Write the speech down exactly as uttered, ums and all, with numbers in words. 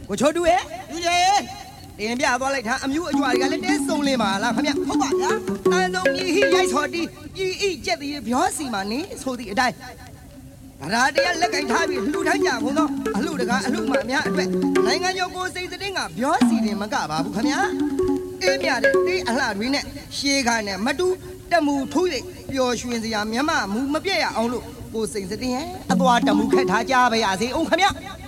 ကိုချိုးတူရဲ့တူရဲ့တင်ပြသွားလိုက်တာအမျိုးအကြွားတွေကလည်းတဲစုံလင်းပါလားခင်ဗျဟုတ်ပါဗျာတန်ဆုံးမြည်ဟိရိုက်စော်တီးပြည်ဤကျက်တီပြောစီမှာနေဆိုသည့်အတိုင်းဗရာတရားလက်ကင်ထားပြီးလှူထမ်းကြကုန်သောအလှတကားအလှမှအများအတွက်နိုင်ငံကျော်ကိုစိတ်သတင်းကပြောစီတယ်မကပါဘူးခင်ဗျာအေးမြတဲ့တေးအလှတွေနဲ့ရှေးခိုင်းနဲ့မတူတက်မှုထိုးရိပ်ပျော်ရွှင်စရာမျက်မှမူမပြည့်ရအောင်လို့ကိုစိတ်သတင်းရဲ့အသွားတမှုခက်ထားကြပါရစေအောင်ခင်ဗျ